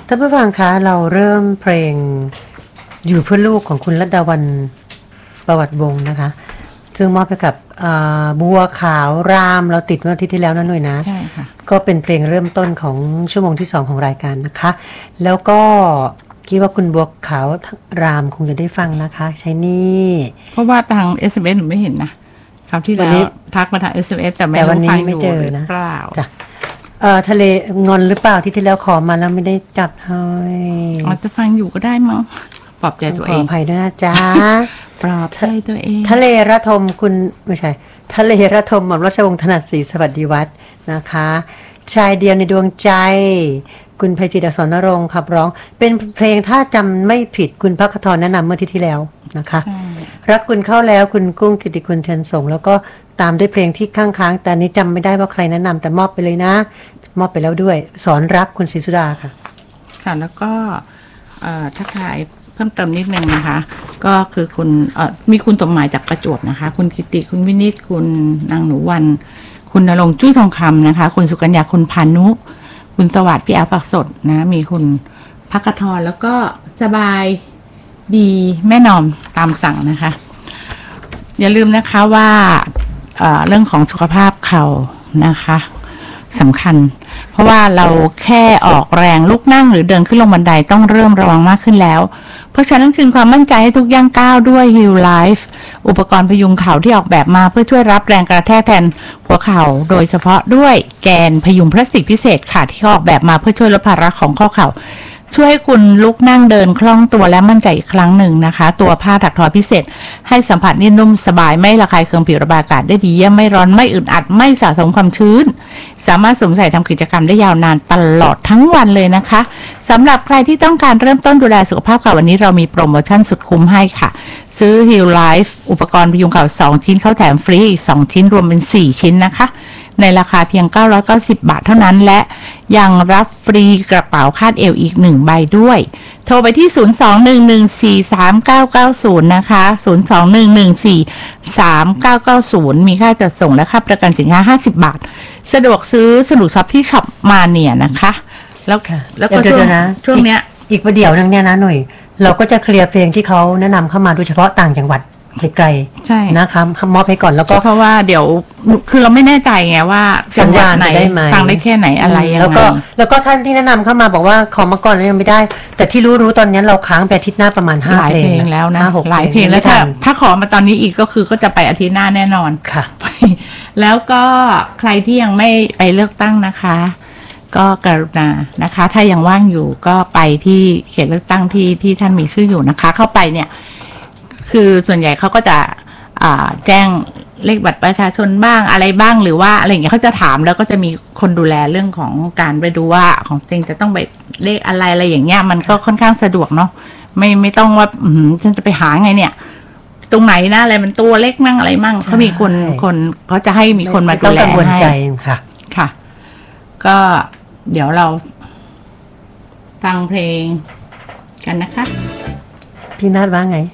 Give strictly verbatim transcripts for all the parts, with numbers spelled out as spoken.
ท่านผู้ฟังคะเราเริ่มเพลงอยู่เพื่อลูกของคุณรัตดาวันประวัติวงศ์นะคะซึ่งมอบให้กับบัวขาวรามเราติดเมื่ออาทิตย์ที่แล้วนั่นหน่อยนะใช่ค่ะก็เป็นเพลงเริ่มต้นของชั่วโมงที่สองของรายการนะคะแล้วก็คิดว่าคุณบัวขาวรามคงจะได้ฟังนะคะใช่นี่เพราะว่าทาง เอส เอ็ม เอส หนูไม่เห็นนะคราวที่แล้วทักมาทาง เอส เอ็ม เอส แต่ไม่รู้ฟังอยู่หรือเปล่าจ้ะเอ่อทะเลงอนหรือเปล่าที่ที่แล้วขอมาแล้วไม่ได้จัดให้อาจจะฟังอยู่ก็ได้มั้งปลอบใจตัวเองขออภัยด้วยนะจ๊ะปลอบใจตัวเองทะเลระทมคุณไม่ใช่ทะเลระทมหม่อมราชวงศ์ถนัดศรีสวัสดิวัฒน์นะคะชายเดียวในดวงใจคุณไพจิตรอักษรนรงค์ขับร้องเป็นเพลงถ้าจำไม่ผิดคุณภัคทรแนะนำเมื่อที่ที่แล้วนะคะรักคุณเข้าแล้วคุณกุ้งกิติคุณเทียนสงแล้วก็ตามด้วยเพลงที่ข้างๆแต่นี้จำไม่ได้ว่าใครแนะนำแต่มอบไปเลยนะมอบไปแล้วด้วยสอนรักคุณศรีสุดาค่ะค่ะแล้วก็ทักทายเพิ่มเติมนิดนึงนะคะก็คือคุณมีคุณสมหมายจากประจวบนะคะคุณกิติคุณวินิจคุณนางหนูวันคุณณรงค์จุ้ยทองคำนะคะคุณสุกัญญาคุณพานุคุณสวัสดิ์พี่อาผักสดนะมีคุณภัคทรแล้วก็สบายดีแม่นอมตามสั่งนะคะอย่าลืมนะคะว่าเอ่อเรื่องของสุขภาพเข่านะคะสำคัญเพราะว่าเราแค่ออกแรงลุกนั่งหรือเดินขึ้นลงบันไดต้องเริ่มระวังมากขึ้นแล้วเพราะฉะนั้นคืนความมั่นใจให้ทุกย่างก้าวด้วย Heal Life อุปกรณ์พยุงเข่าที่ออกแบบมาเพื่อช่วยรับแรงกระแทกแทนหัวเข่าโดยเฉพาะด้วยแกนพยุงพลาสติกพิเศษค่ะที่ออกแบบมาเพื่อช่วยลดภาระของข้อเข่าช่วยให้คุณลุกนั่งเดินคล่องตัวและมั่นใจอีกครั้งหนึ่งนะคะตัวผ้าถักทอพิเศษให้สัมผัสนิ่มนุ่มสบายไม่ระคายเคืองผิวระบายอากาศได้ดีเยี่ยมไม่ร้อนไม่อึดอัดไม่สะสมความชื้นสามารถสวมใส่ทำกิจกรรมได้ยาวนานตลอดทั้งวันเลยนะคะสำหรับใครที่ต้องการเริ่มต้นดูแลสุขภาพค่ะวันนี้เรามีโปรโมชั่นสุดคุ้มให้ค่ะซื้อ Heal Life อุปกรณ์พยุงเข่าสองชิ้นเข้าแถมฟรีอีกสองชิ้นรวมเป็นสี่ชิ้นนะคะในราคาเพียงเก้าร้อยเก้าสิบบาทเท่านั้นและยังรับฟรีกระเป๋าคาดเอวอีกหนึ่งใบด้วยโทรไปที่ศูนย์ สอง หนึ่ง หนึ่ง สี่ สาม เก้า เก้า ศูนย์นะคะศูนย์ สอง หนึ่ง หนึ่ง สี่ สาม เก้า เก้า ศูนย์มีค่าจัดส่งและค่าประกันสินค้าห้าสิบบาทสะดวกซื้อสะดวกช็อปที่ช็อปมาเนี่ยนะคะแล้วแล้วก็ช่วงช่วงเนี้ยอีกประเดี๋ยวนึงเนี่ยนะหน่อยเราก็จะเคลียร์เพลงที่เขาแนะนำเข้ามาโดยเฉพาะต่างจังหวัดไกลๆใช่นะคะมอบให้ก่อนแล้วก็เพราะว่าเดี๋ยวคือเราไม่แน่ใจไงว่าสัญญาณไหนฟังได้แค่ไหนอะไรยังไงแล้วก็แล้วก็ท่านที่แนะนำเข้ามาบอกว่าขอมาก่อนแล้วยังไม่ได้แต่ที่รู้ๆตอนนี้เราค้างไปอาทิตย์หน้าประมาณห้าเพลงแล้วนะหลายเพลงแล้วถ้าถ้าขอมาตอนนี้อีกก็คือก็จะไปอาทิตย์หน้าแน่นอนค่ะแล้วก็ใครที่ยังไม่ไปเลือกตั้งนะคะก็กรุณานะคะถ้ายังว่างอยู่ก็ไปที่เขตเลือกตั้งที่ที่ท่านมีชื่ออยู่นะคะเข้าไปเนี่ยคือส่วนใหญ่เขาก็จะแจ้งเลขบัตรประชาชนบ้างอะไรบ้างหรือว่าอะไรอย่างเงี้ยเขาจะถามแล้วก็จะมีคนดูแลเรื่องของการไปดูว่าของจริงจะต้องไปเลขอะไรอะไรอย่างเงี้ยมันก็ค่อนข้างสะดวกเนาะไม่ไม่ต้องว่าอืมฉันจะไปหาไงเนี่ยตรงไหนนะอะไรมันตัวเล็กมั่งอะไรมั่งเขามีคนคนเขาจะให้มีคนมาดูแลให้ค่ะค่ะก็เดี๋ยวเราฟังเพลงกันนะคะพี่นาฏว่าไง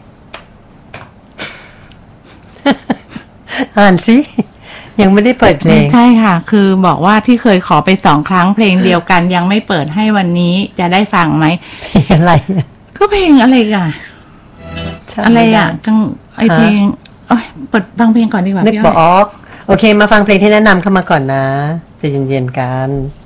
อ่านสิยังไม่ได้เปิดเพลงใช่ค่ะคือบอกว่าที่เคยขอไปสองครั้งเพลงเดียวกันยังไม่เปิดให้วันนี้จะได้ฟังไหมเพลงอะไรก็เพลงอะไรกันอะไรอ่ะจังไอเพลงเอ้ยเปิดฟังเพลงก่อนดีกว่านึกบอกโอเคมาฟังเพลงที่แนะนำเข้ามาก่อนนะใจเย็นๆกัน